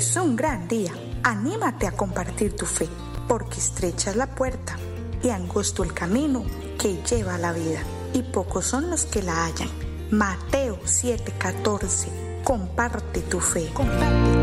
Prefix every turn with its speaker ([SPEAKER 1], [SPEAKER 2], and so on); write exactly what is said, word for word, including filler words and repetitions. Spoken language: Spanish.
[SPEAKER 1] es un gran día. Anímate a compartir tu fe, porque estrecha es la puerta y angosto el camino que lleva a la vida, y pocos son los que la hallan. Mateo siete catorce. Comparte tu fe. Comparte.